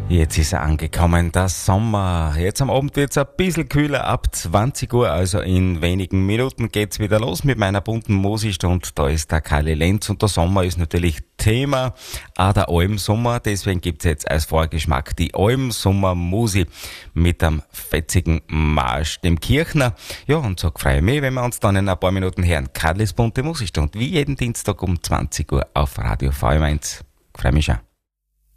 Jetzt ist er angekommen, der Sommer. Jetzt am Abend wird's ein bisschen kühler, ab 20 Uhr, also in wenigen Minuten geht's wieder los mit meiner bunten Musikstund. Da ist der Kali Lenz und der Sommer ist natürlich Thema, auch der Almsommer. Deswegen gibt's jetzt als Vorgeschmack die Almsommer-Musi mit einem fetzigen Marsch, dem Kirchner. Ja, und so freue ich mich, wenn wir uns dann in ein paar Minuten hören. Kalis bunte Musikstund, wie jeden Dienstag um 20 Uhr auf Radio VM1. Freue mich schon.